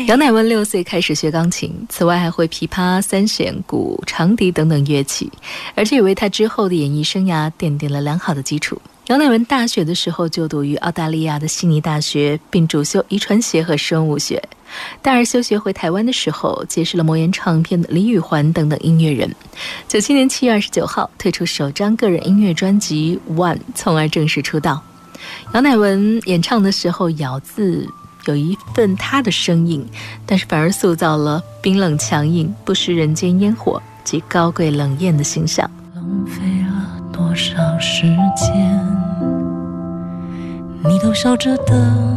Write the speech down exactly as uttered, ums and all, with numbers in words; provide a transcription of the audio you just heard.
杨乃文六岁开始学钢琴，此外还会琵琶、三弦、鼓、长笛等等乐器，而这也为他之后的演艺生涯奠定了良好的基础。杨乃文大学的时候就读于澳大利亚的悉尼大学，并主修遗传学和生物学。大二休学回台湾的时候，结识了魔岩唱片的李宇环等等音乐人。九七年七月二十九号推出首张个人音乐专辑《One》，从而正式出道。杨乃文演唱的时候咬字有一份他的声音，但是反而塑造了冰冷强硬、不食人间烟火及高贵冷艳的形象。 浪费了多少时间，你都笑着的